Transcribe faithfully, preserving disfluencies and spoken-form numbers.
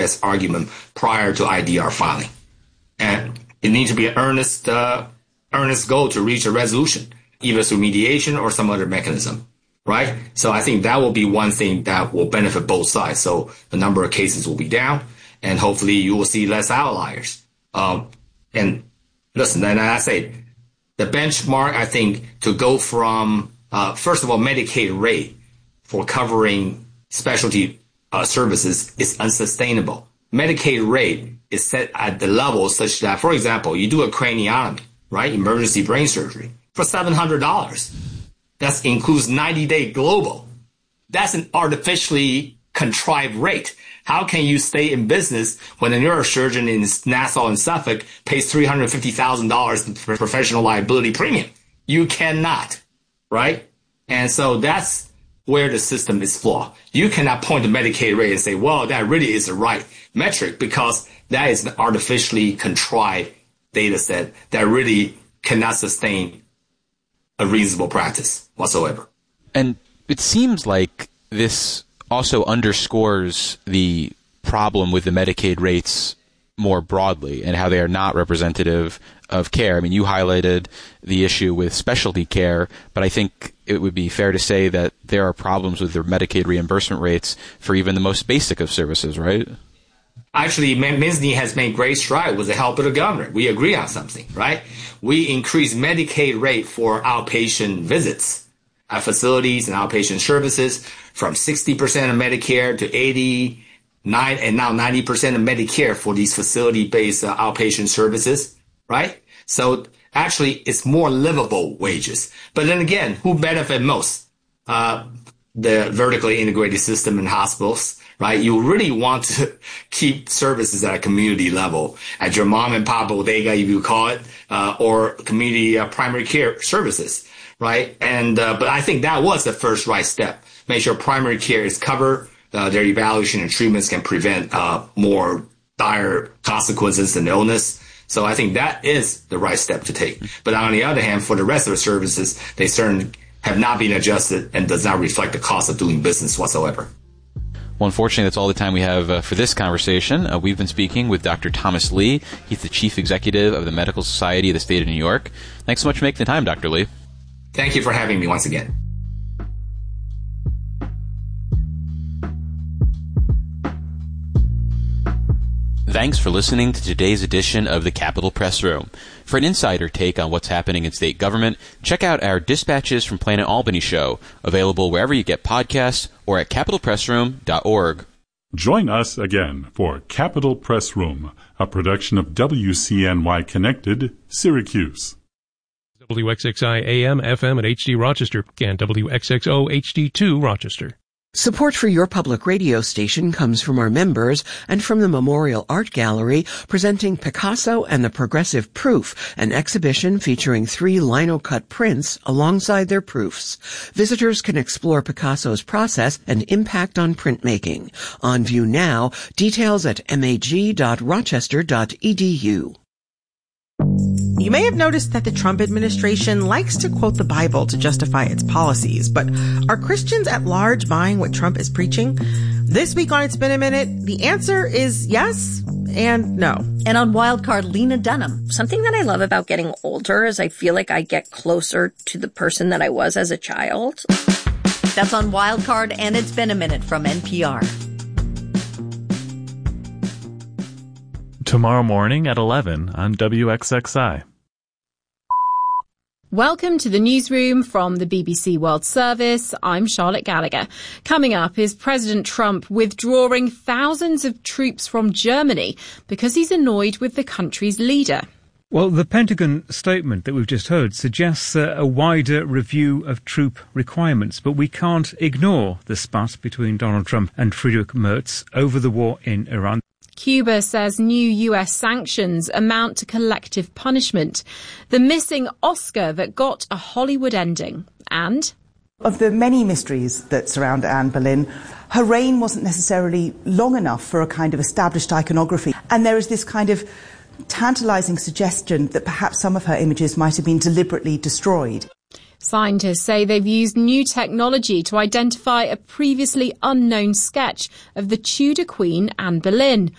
as argument prior to I D R filing. And it needs to be an earnest, uh, earnest goal to reach a resolution, either through mediation or some other mechanism, right? So I think that will be one thing that will benefit both sides. So the number of cases will be down, and hopefully you will see less outliers. Um, and listen, and I say the benchmark, I think, to go from, uh, first of all, Medicaid rate for covering specialty uh, services is unsustainable. Medicaid rate is set at the level such that, for example, you do a craniotomy, right? Emergency brain surgery for seven hundred dollars. That includes ninety day global. That's an artificially contrived rate. How can you stay in business when a neurosurgeon in Nassau and Suffolk pays three hundred fifty thousand dollars for professional liability premium? You cannot, right? And so that's where the system is flawed. You cannot point to Medicaid rate and say, well, that really is the right metric, because that is an artificially contrived data set that really cannot sustain a reasonable practice whatsoever. And it seems like this also underscores the problem with the Medicaid rates more broadly and how they are not representative of care. I mean, you highlighted the issue with specialty care, but I think it would be fair to say that there are problems with the Medicaid reimbursement rates for even the most basic of services, right? Actually, Misny has made great strides with the help of the governor. We agree on something, right? We increased Medicaid rate for outpatient visits at facilities and outpatient services from sixty percent of Medicare to eighty-nine and now ninety percent of Medicare for these facility-based uh, outpatient services, right? So actually, it's more livable wages. But then again, who benefit most? Uh, the vertically integrated system in hospitals, right? You really want to keep services at a community level, at your mom and pop bodega, if you call it, uh, or community uh, primary care services, right? And uh, but I think that was the first right step. Make sure primary care is covered. Uh, their evaluation and treatments can prevent uh, more dire consequences than illness. So I think that is the right step to take. But on the other hand, for the rest of the services, they certainly have not been adjusted and does not reflect the cost of doing business whatsoever. Well, unfortunately, that's all the time we have uh, for this conversation. Uh, we've been speaking with Doctor Thomas Lee. He's the Chief Executive of the Medical Society of the State of New York. Thanks so much for making the time, Doctor Lee. Thank you for having me once again. Thanks for listening to today's edition of the Capitol Press Room. For an insider take on what's happening in state government, check out our Dispatches from Planet Albany show, available wherever you get podcasts or at capital press room dot org. Join us again for Capitol Press Room, a production of W C N Y Connected, Syracuse. W X X I A M, F M at H D Rochester and W X X O H D two Rochester. Support for your public radio station comes from our members and from the Memorial Art Gallery, presenting Picasso and the Progressive Proof, an exhibition featuring three lino-cut prints alongside their proofs. Visitors can explore Picasso's process and impact on printmaking. On view now, details at mag dot rochester dot e d u. You may have noticed that the Trump administration likes to quote the Bible to justify its policies, but are Christians at large buying what Trump is preaching? This week on It's Been a Minute, the answer is yes and no. And on Wildcard, Lena Dunham. Something that I love about getting older is I feel like I get closer to the person that I was as a child. That's on Wildcard, and It's Been a Minute from N P R. Tomorrow morning at eleven on W X X I. Welcome to the newsroom from the B B C World Service. I'm Charlotte Gallagher. Coming up is President Trump withdrawing thousands of troops from Germany because he's annoyed with the country's leader. Well, the Pentagon statement that we've just heard suggests uh, a wider review of troop requirements, but we can't ignore the spat between Donald Trump and Friedrich Merz over the war in Iran. Cuba says new U S sanctions amount to collective punishment. The missing Oscar that got a Hollywood ending. And of the many mysteries that surround Anne Boleyn, her reign wasn't necessarily long enough for a kind of established iconography. And there is this kind of tantalizing suggestion that perhaps some of her images might have been deliberately destroyed. Scientists say they've used new technology to identify a previously unknown sketch of the Tudor Queen Anne Boleyn.